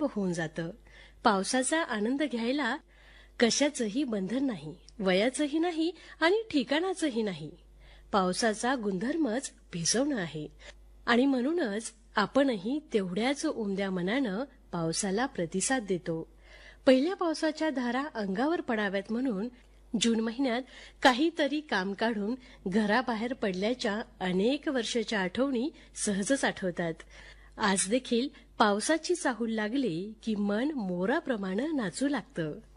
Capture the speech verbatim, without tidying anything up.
अवलंब होऊन जातं. पावसाचा आनंद घ्यायला कशाचंही बंधन नाही, वयाचंही नाही आणि ठिकाणाचंही नाही. पावसाचा गुणधर्मच भिजवणं आहे आणि म्हणूनच आपणही तेवढ्याच उमद्या मनानं पावसाला प्रतिसाद देतो. पहिल्या पावसाच्या धारा अंगावर पडाव्यात म्हणून जून महिन्यात काहीतरी काम काढून घराबाहेर पडल्याच्या अनेक वर्षाच्या आठवणी सहजच आठवतात. आज देखील पावसाची चाहूल लागली की मन मोराप्रमाणे नाचू लागतं.